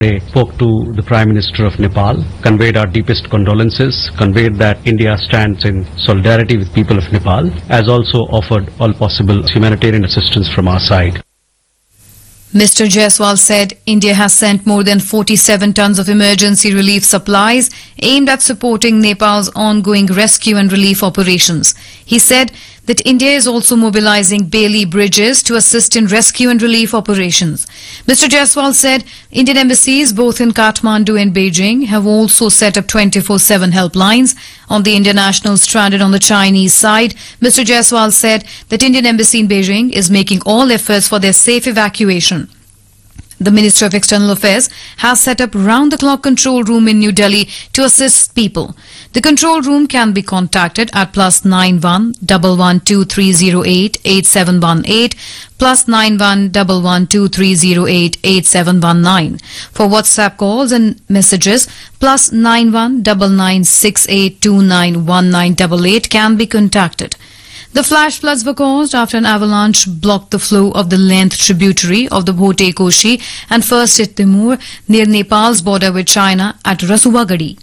I spoke to the Prime Minister of Nepal, conveyed our deepest condolences, conveyed that India stands in solidarity with people of Nepal, as also offered all possible humanitarian assistance from our side. Mr. Jaiswal said India has sent more than 47 tons of emergency relief supplies aimed at supporting Nepal's ongoing rescue and relief operations. He said that India is also mobilizing Bailey bridges to assist in rescue and relief operations. Mr. Jaiswal said Indian embassies both in Kathmandu and Beijing have also set up 24/7 helplines. On the Indian nationals stranded on the Chinese side, Mr. Jaiswal said that Indian embassy in Beijing is making all efforts for their safe evacuation. The Minister of External Affairs has set up round-the-clock control room in New Delhi to assist people. The control room can be contacted at +91 112308 8718 +91 112308 8719. For WhatsApp calls and messages, +91 9968291988 can be contacted. The flash floods were caused after an avalanche blocked the flow of the length tributary of the Bhote Koshi and first hit Timur near Nepal's border with China at Rasubagadi.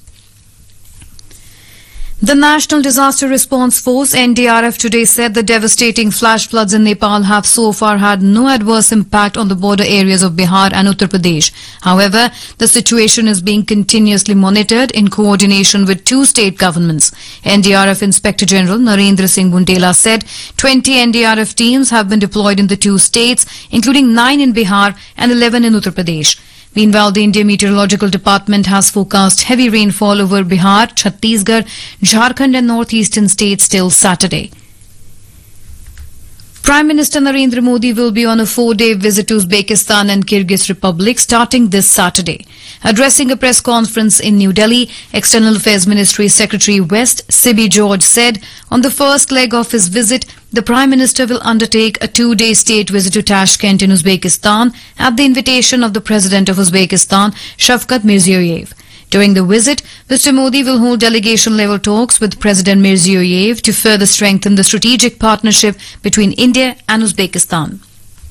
The National Disaster Response Force NDRF today said the devastating flash floods in Nepal have so far had no adverse impact on the border areas of Bihar and Uttar Pradesh. However, the situation is being continuously monitored in coordination with two state governments. NDRF Inspector General Narendra Singh Bundela said 20 NDRF teams have been deployed in the two states, including 9 in Bihar and 11 in Uttar Pradesh. Meanwhile, the Indian Meteorological Department has forecast heavy rainfall over Bihar, Chhattisgarh, Jharkhand and northeastern states till Saturday. Prime Minister Narendra Modi will be on a 4-day visit to Uzbekistan and Kyrgyz Republic starting this Saturday. Addressing a press conference in New Delhi, External Affairs Ministry Secretary West Sibi George said on the first leg of his visit, the Prime Minister will undertake a 2-day state visit to Tashkent in Uzbekistan at the invitation of the President of Uzbekistan, Shavkat Mirziyoyev. During the visit, Mr. Modi will hold delegation-level talks with President Mirziyoyev to further strengthen the strategic partnership between India and Uzbekistan.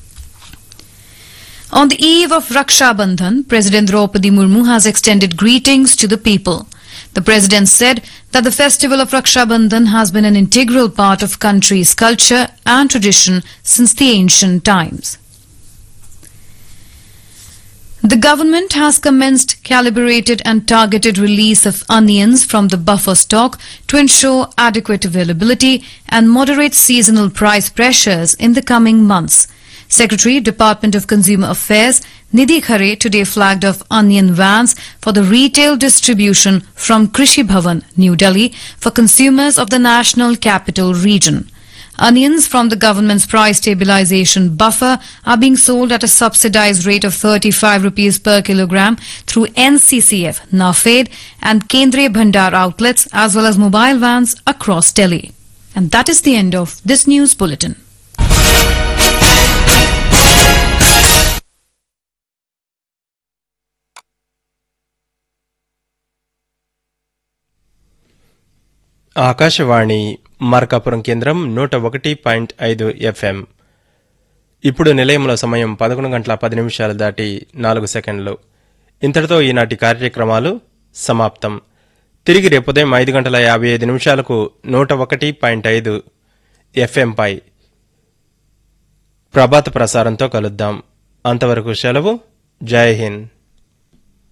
On the eve of Raksha Bandhan, President Draupadi Murmu has extended greetings to the people. The President said that the festival of Raksha Bandhan has been an integral part of country's culture and tradition since the ancient times. The government has commenced calibrated and targeted release of onions from the buffer stock to ensure adequate availability and moderate seasonal price pressures in the coming months. Secretary, Department of Consumer Affairs, Nidhi Khare today flagged off onion vans for the retail distribution from Krishi Bhavan, New Delhi, for consumers of the National Capital Region. Onions from the government's price stabilization buffer are being sold at a subsidized rate of 35 rupees per kilogram through NCCF, NAFED and Kendriya Bhandar outlets as well as mobile vans across Delhi. And that is the end of this news bulletin. Akashvani Markapuram కేంద్రం 101.5 FM. ఇప్పుడు నిలయంలో సమయం 11:10 దాటి 4 సెకండ్లు. ఇంతటితో ఈనాటి కార్యక్రమాలు సమాప్తం. తిరిగి రేపు ఉదయం 5:55 101.5 FM పై ప్రభాత ప్రసారంతో కలుద్దాం. అంతవరకు సెలవు. జై హింద్.